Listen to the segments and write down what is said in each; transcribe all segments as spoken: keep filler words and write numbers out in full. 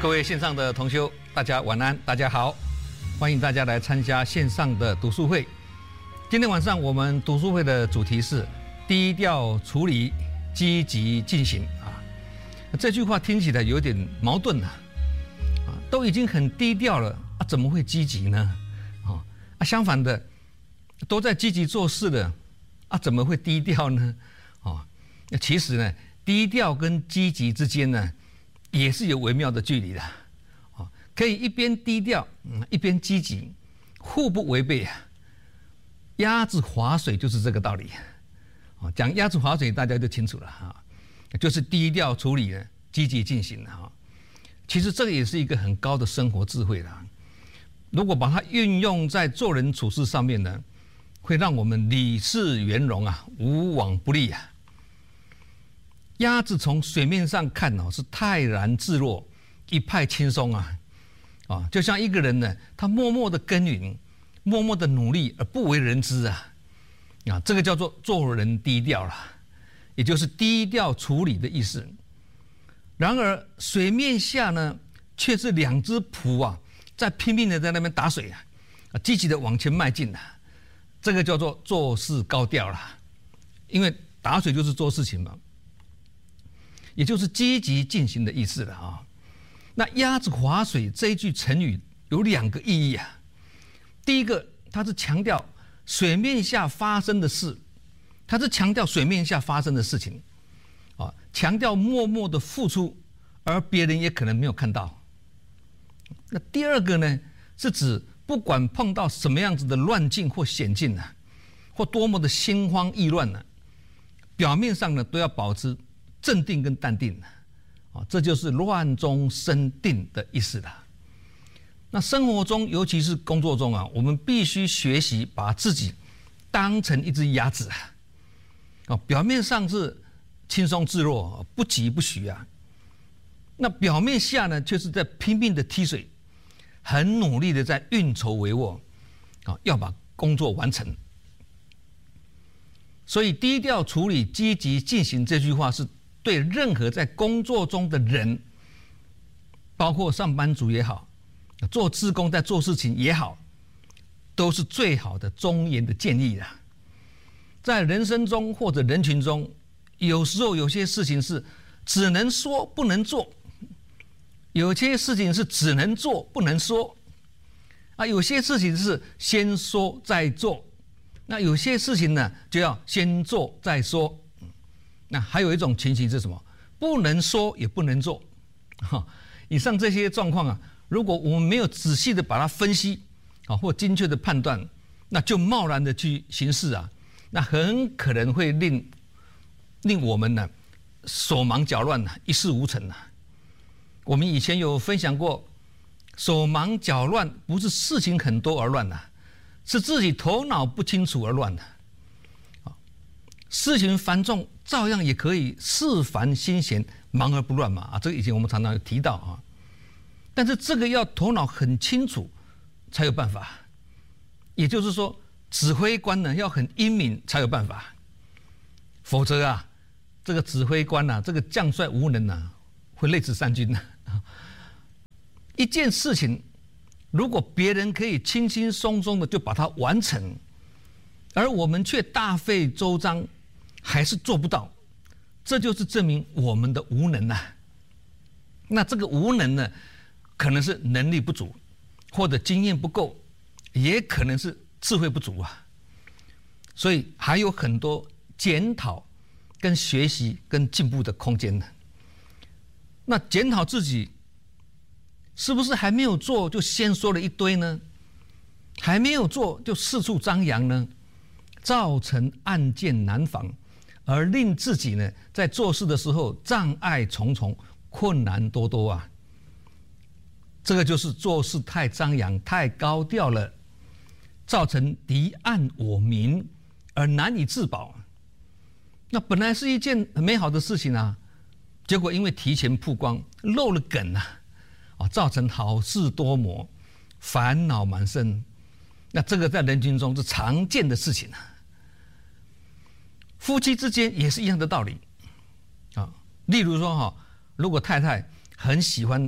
各位线上的同修，大家晚安，大家好，欢迎大家来参加线上的读书会。今天晚上我们读书会的主题是低调处理，积极进行啊。这句话听起来有点矛盾啊，啊，都已经很低调了啊，怎么会积极呢？啊，啊相反的，都在积极做事了啊，怎么会低调呢？啊，其实呢，低调跟积极之间呢，也是有微妙的距离的，啊，可以一边低调，嗯，一边积极，互不违背啊。鸭子划水就是这个道理，啊，讲鸭子划水大家就清楚了哈，就是低调处理呢，积极进行哈。其实这个也是一个很高的生活智慧啦。如果把它运用在做人处事上面呢，会让我们理事圆融啊，无往不利啊。鸭子从水面上看哦，是泰然自若，一派轻松啊，啊，就像一个人呢，他默默的耕耘，默默的努力而不为人知啊，啊，这个叫做做人低调啦，也就是低调处理的意思。然而水面下呢，却是两只蹼啊，在拼命的在那边打水啊，啊，积极的往前迈进啊，这个叫做做事高调啦，因为打水就是做事情嘛。也就是积极进行的意思了啊。那鸭子划水这一句成语有两个意义啊。第一个，它是强调水面下发生的事，它是强调水面下发生的事情，啊，强调默默的付出，而别人也可能没有看到。那第二个呢，是指不管碰到什么样子的乱境或险境啊，或多么的心慌意乱呢，啊，表面上呢都要保持镇定跟淡定，啊，这就是乱中生定的意思了。那生活中，尤其是工作中啊，我们必须学习把自己当成一只鸭子啊，啊，表面上是轻松自若，不急不徐啊，那表面下呢，却是在拼命的踢水，很努力的在运筹帷幄，啊，要把工作完成。所以低调处理，积极进行这句话是对任何在工作中的人，包括上班族也好，做志工在做事情也好，都是最好的忠言的建议啦。在人生中或者人群中，有时候有些事情是只能说不能做，有些事情是只能做不能说，啊，有些事情是先说再做，那有些事情呢就要先做再说。那还有一种情形是什么？不能说也不能做。以上这些状况啊，如果我们没有仔细的把它分析啊，或精确的判断，那就贸然的去行事啊，那很可能会令令我们呢手忙脚乱啊，一事无成啊。我们以前有分享过，手忙脚乱不是事情很多而乱啊，是自己头脑不清楚而乱的。事情繁重，照样也可以事烦心闲，忙而不乱嘛啊，这个以前我们常常有提到啊。但是这个要头脑很清楚才有办法，也就是说，指挥官呢要很英明才有办法，否则啊，这个指挥官啊，这个将帅无能啊，会累死三军的。一件事情，如果别人可以轻轻松松的就把它完成，而我们却大费周章，还是做不到，这就是证明我们的无能啊。那这个无能呢，可能是能力不足，或者经验不够，也可能是智慧不足啊。所以还有很多检讨、跟学习、跟进步的空间呢。那检讨自己，是不是还没有做就先说了一堆呢？还没有做就四处张扬呢？造成暗箭难防，而令自己呢在做事的时候障碍重重，困难多多啊。这个就是做事太张扬、太高调了，造成敌暗我明而难以自保。那本来是一件很美好的事情啊，结果因为提前曝光，漏了梗啊，啊，造成好事多磨，烦恼满身。那这个在人群中是常见的事情啊。夫妻之间也是一样的道理啊。例如说哈，如果太太很喜欢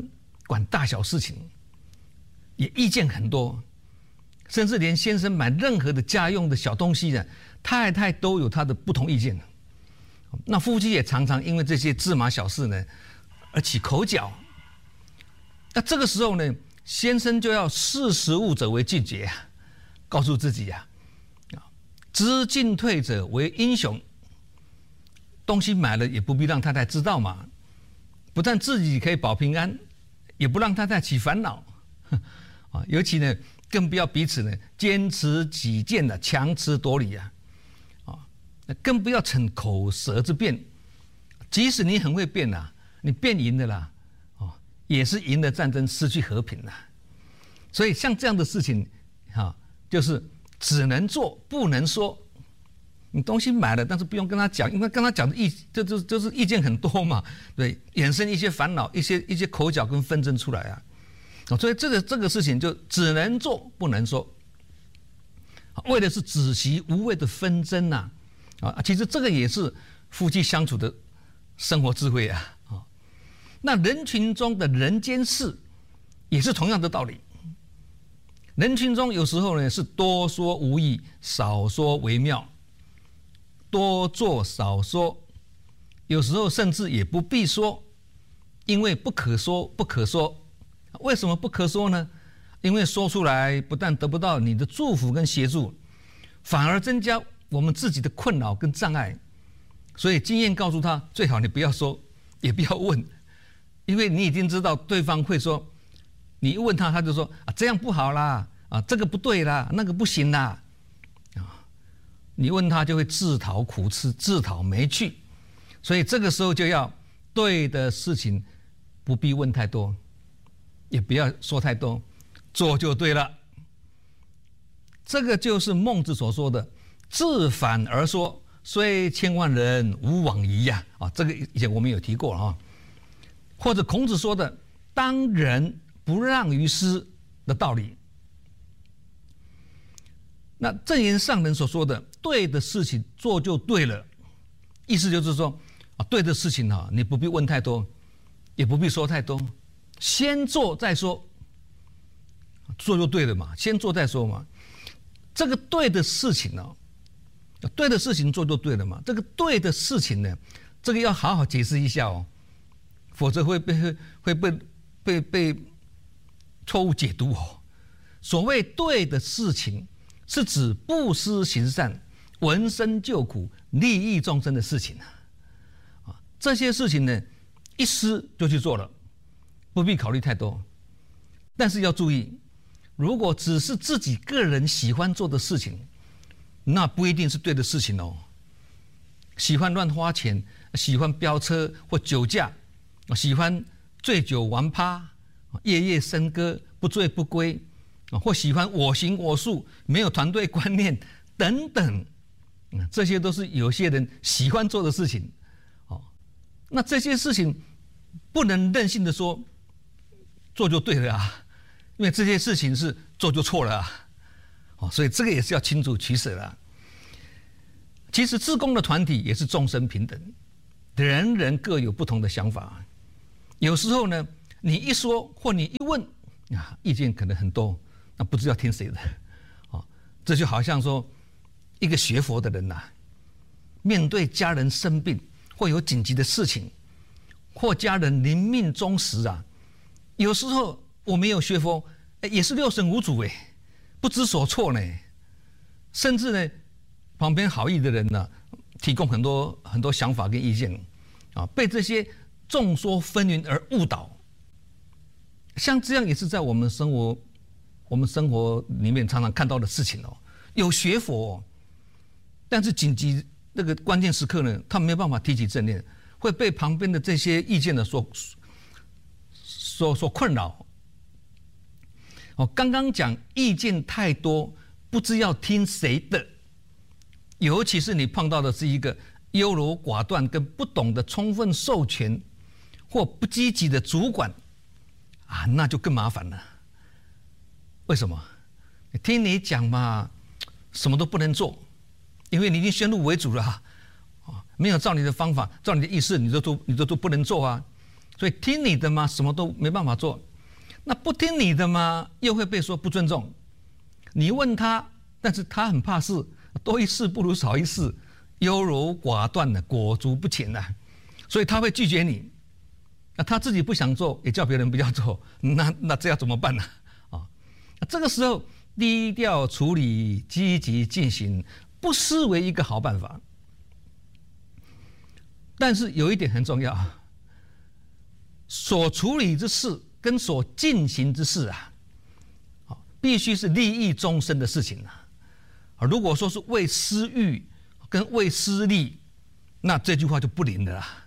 管大小事情，也意见很多，甚至连先生买任何的家用的小东西呢，太太都有她的不同意见。那夫妻也常常因为这些芝麻小事呢而起口角。那这个时候呢，先生就要识时务者为俊杰啊，告诉自己呀、啊，知进退者为英雄。东西买了也不必让太太知道嘛，不但自己可以保平安，也不让太太起烦恼啊。尤其呢，更不要彼此呢坚持己见的强词夺理啊，啊，更不要逞口舌之辩。即使你很会辩呐、啊，你辩赢的啦。也是赢了战争，失去和平了。所以像这样的事情，哈，就是只能做不能说。你东西买了，但是不用跟他讲，因为跟他讲的意，就就就是意见很多嘛，对，衍生一些烦恼、一些一些口角跟纷争出来啊。所以这个这个事情就只能做不能说，为的是止息无谓的纷争呐。啊，其实这个也是夫妻相处的生活智慧啊。那人群中的人间事，也是同样的道理。人群中有时候呢是多说无益，少说为妙；多做少说，有时候甚至也不必说，因为不可说不可说。为什么不可说呢？因为说出来不但得不到你的祝福跟协助，反而增加我们自己的困扰跟障碍。所以经验告诉他，最好你不要说，也不要问。因为你已经知道对方会说，你问他，他就说啊，这样不好啦，啊，这个不对啦，那个不行啦，啊，你问他就会自讨苦吃，自讨没趣。所以这个时候就要对的事情不必问太多，也不要说太多，做就对了。这个就是孟子所说的自反而说，虽千万人吾往矣呀。啊，这个以前我们有提过了啊。或者孔子说的“当仁不让于师”的道理。那正言上人所说的“对的事情做就对了”，意思就是说啊，对的事情啊，你不必问太多，也不必说太多，先做再说，做就对了嘛，先做再说嘛。这个对的事情呢，对的事情做就对了嘛。这个对的事情呢，这个要好好解释一下哦。否则会被会被被被错误解读哦。所谓对的事情，是指布施行善、闻声救苦、利益众生的事情啊。这些事情呢，一施就去做了，不必考虑太多。但是要注意，如果只是自己个人喜欢做的事情，那不一定是对的事情哦。喜欢乱花钱，喜欢飙车或酒驾。喜欢醉酒玩趴，夜夜笙歌，不醉不归，或喜欢我行我素，没有团队观念等等，这些都是有些人喜欢做的事情。那这些事情不能任性的说做就对了啊，因为这些事情是做就错了啊。所以这个也是要清楚取舍的。其实志工的团体也是众生平等，人人各有不同的想法。有时候呢，你一说或你一问啊，意见可能很多，那不知道听谁的啊。这就好像说，一个学佛的人呐、啊，面对家人生病或有紧急的事情，或家人临命终时啊，有时候我没有学佛，也是六神无主哎，不知所措呢。甚至呢，旁边好意的人呢、啊，提供很多很多想法跟意见啊，被这些众说纷纭而误导，像这样也是在我们生活，我们生活里面常常看到的事情哦。有学佛、哦，但是紧急那个关键时刻呢，他没有办法提起正念，会被旁边的这些意见呢所所所困扰。哦，刚刚讲意见太多，不知要听谁的，尤其是你碰到的是一个优柔寡断跟不懂得充分授权或不积极的主管啊，那就更麻烦了。为什么？听你讲嘛，什么都不能做，因为你已经先入为主了啊，没有照你的方法，照你的意思，你都都你都都不能做啊。所以听你的嘛，什么都没办法做。 那不听你的嘛，又会被说不尊重。你问他，但是他很怕事，多一事不如少一事，优柔寡断的，裹足不前的，所以他会拒绝你。那他自己不想做，也叫别人不要做，那那这要怎么办呢？啊，这个时候低调处理，积极进行，不失为一个好办法。但是有一点很重要，所处理之事跟所进行之事啊，必须是利益终身的事情啊。如果说是为私欲跟为私利，那这句话就不灵的啦。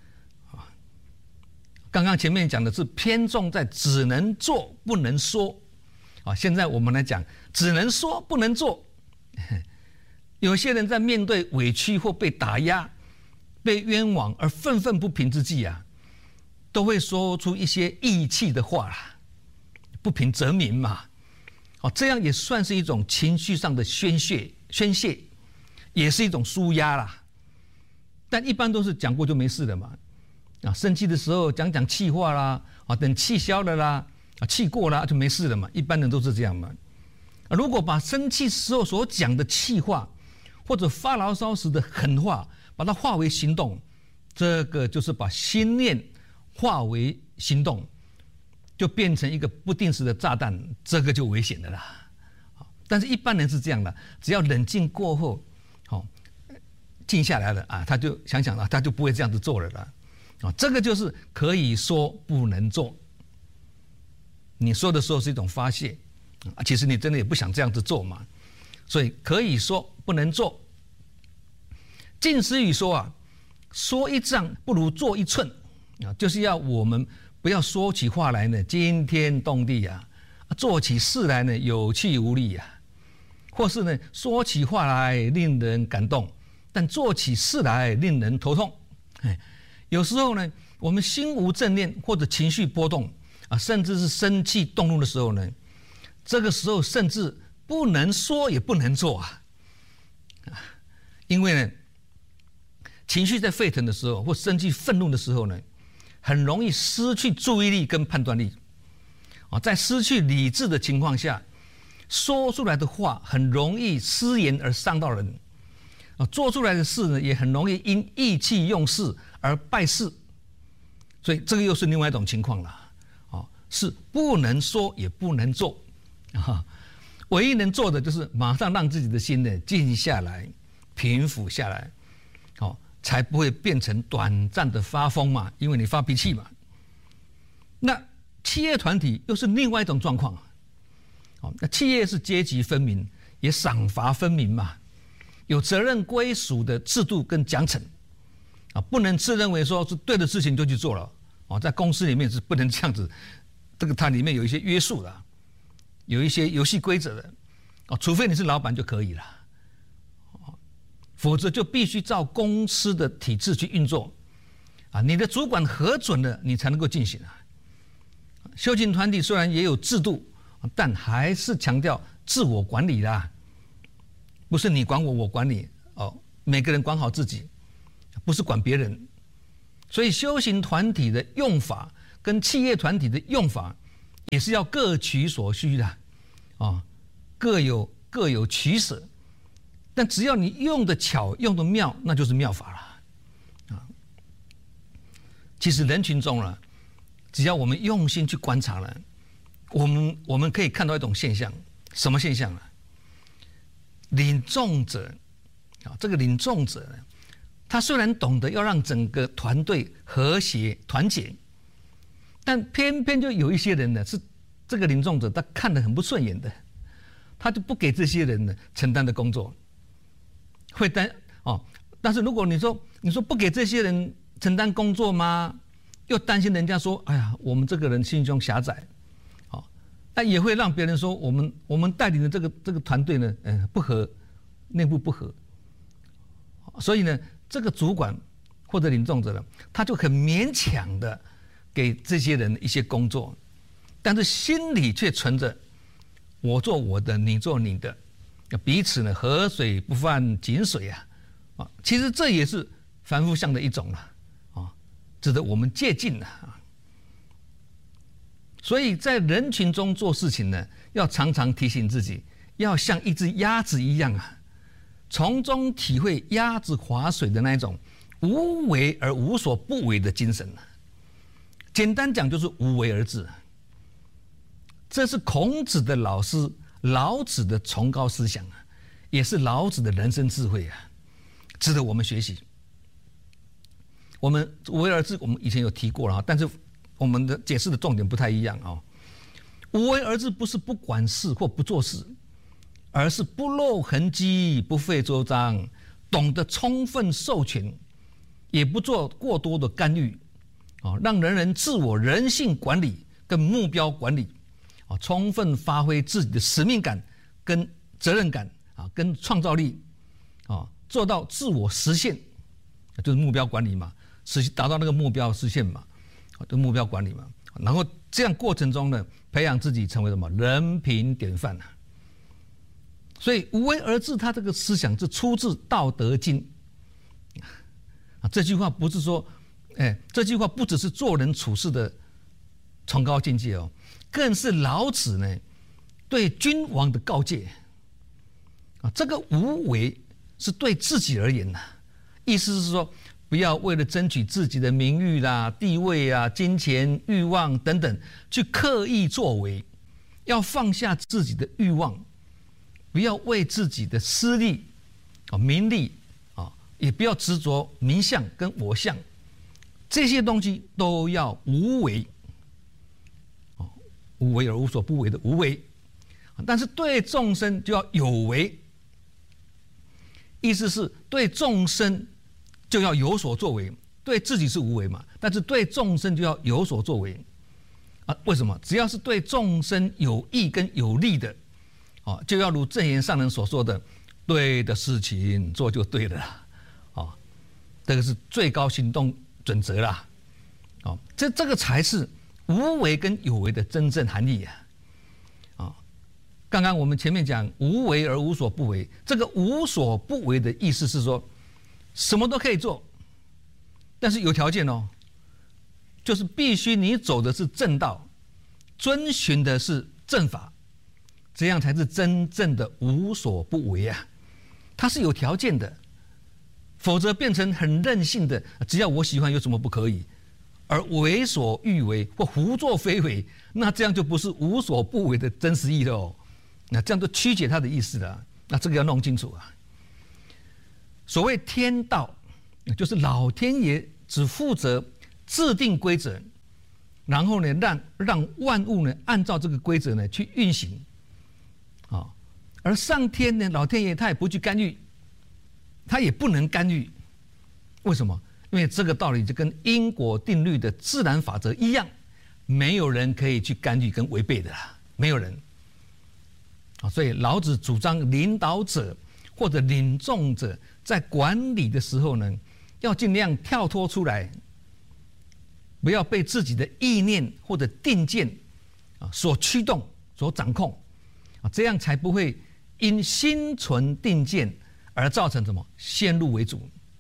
刚刚前面讲的是偏重在只能做不能说，啊，现在我们来讲只能说不能做。有些人在面对委屈或被打压、被冤枉而愤愤不平之际啊，都会说出一些义气的话啦，不平则鸣嘛。哦，这样也算是一种情绪上的宣泄，宣泄也是一种抒压啦。但一般都是讲过就没事了嘛。啊，生气的时候讲讲气话啦，啊，等气消了啦，啊，气过了就没事了嘛。一般人都是这样嘛。啊，如果把生气时候所讲的气话，或者发牢骚时的狠话，把它化为行动，这个就是把心念化为行动，就变成一个不定时的炸弹，这个就危险的啦。但是一般人是这样的，只要冷静过后，好，静下来了啊，他就想想啊，他就不会这样子做了啦。啊，这个就是可以说不能做。你说的时候是一种发泄，啊，其实你真的也不想这样子做嘛，所以可以说不能做。近思语说啊，说一丈不如做一寸啊，就是要我们不要说起话来呢惊天动地啊，做起事来呢有气无力啊，或是呢说起话来令人感动，但做起事来令人头痛。哎，有时候呢，我们心无正念或者情绪波动啊，甚至是生气动怒的时候呢，这个时候甚至不能说也不能做啊，因为呢，情绪在沸腾的时候或生气愤怒的时候呢，很容易失去注意力跟判断力啊，在失去理智的情况下，说出来的话很容易失言而伤到人啊，做出来的事呢也很容易因意气用事而败事，所以这个又是另外一种情况了啊，是不能说也不能做啊，唯一能做的就是马上让自己的心呢静下来，平复下来，好，才不会变成短暂的发疯嘛，因为你发脾气嘛。那企业团体又是另外一种状况，好，那企业是阶级分明，也赏罚分明嘛，有责任归属的制度跟奖惩啊，不能自认为说是对的事情就去做了啊，在公司里面是不能这样子，这个它里面有一些约束的，有一些游戏规则的啊，除非你是老板就可以了，否则就必须照公司的体制去运作啊，你的主管核准了，你才能够进行啊。修行团体虽然也有制度，但还是强调自我管理啦，不是你管我，我管你哦，每个人管好自己，不是管别人。所以修行团体的用法跟企业团体的用法也是要各取所需的啊，各有各有取舍。但只要你用的巧，用的妙，那就是妙法了啊。其实人群中了，只要我们用心去观察了，我们我们可以看到一种现象，什么现象呢？领众者啊，这个领众者呢，他虽然懂得要让整个团队和谐团结，但偏偏就有一些人呢，是这个领众者他看得很不顺眼的，他就不给这些人呢承担的工作。会担哦，但是如果你说你说不给这些人承担工作吗？又担心人家说，哎呀，我们这个人心胸狭窄，哦，那也会让别人说我们我们带领的这个这个团队呢，呃，不合，内部不合，所以呢，这个主管或者领众者呢，他就很勉强的给这些人一些工作，但是心里却存着我做我的，你做你的。彼此呢，河水不犯井水啊，啊，其实这也是凡夫相的一种了啊，值得我们借鉴的啊。 所以在人群中做事情呢，要常常提醒自己，要像一只鸭子一样啊，从中体会鸭子划水的那一种无为而无所不为的精神。简单讲就是无为而治。这是孔子的老师老子的崇高思想啊，也是老子的人生智慧啊，值得我们学习。我们无为而治，我们以前有提过了，但是我们的解释的重点不太一样啊。无为而治不是不管事或不做事，而是不露痕迹、不费周章，懂得充分授权，也不做过多的干预，啊，让人人自我人性管理跟目标管理，啊，充分发挥自己的使命感跟责任感啊，跟创造力，啊，做到自我实现，就是目标管理嘛，实达到那个目标实现嘛，啊，就目标管理嘛。然后这样过程中呢，培养自己成为什么人品典范啊。所以无为而治，他这个思想是出自《道德经》啊。这句话不是说，哎，这句话不只是做人处事的崇高境界哦，更是老子呢对君王的告诫啊。这个无为是对自己而言呐，意思是说，不要为了争取自己的名誉啦、地位啊、金钱、欲望等等，去刻意作为，要放下自己的欲望，不要为自己的私利、啊名利啊，也不要执着名相跟我相，这些东西都要无为，啊，无为而无所不为的无为。但是对众生就要有为，意思是对众生就要有所作为，对自己是无为嘛，但是对众生就要有所作为啊？为什么？只要是对众生有益跟有利的，啊，就要如正言上人所说的，对的事情做就对了啦，啊，这个是最高行动准则啦，啊，这这个才是无为跟有为的真正含义啊，啊，刚刚我们前面讲无为而无所不为，这个无所不为的意思是说，什么都可以做，但是有条件哦，就是必须你走的是正道，遵循的是正法，这样才是真正的无所不为啊。它是有条件的，否则变成很任性的，只要我喜欢有什么不可以，而为所欲为或胡作非为，那这样就不是无所不为的真实意了哦。那这样就曲解它的意思了，那这个要弄清楚啊。所谓天道，就是老天爷只负责制定规则，然后呢，让让万物呢按照这个规则呢去运行，啊，而上天呢，老天爷他也不去干预，他也不能干预，为什么？因为这个道理就跟因果定律的自然法则一样，没有人可以去干预跟违背的啦，没有人。啊，所以老子主张领导者或者领众者在管理的时候呢，要尽量跳脱出来，不要被自己的意念或者定见啊所驱动、所掌控啊，这样才不会因心存定见而造成什么先入为主，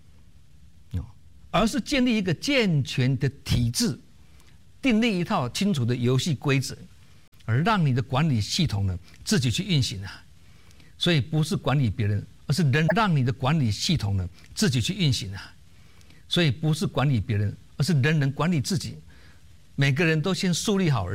而是建立一个健全的体制，订立一套清楚的游戏规则，而让你的管理系统呢自己去运行啊。所以不是管理别人，而是人让你的管理系统呢自己去运行啊。所以不是管理别人，而是人人管理自己。每个人都先树立好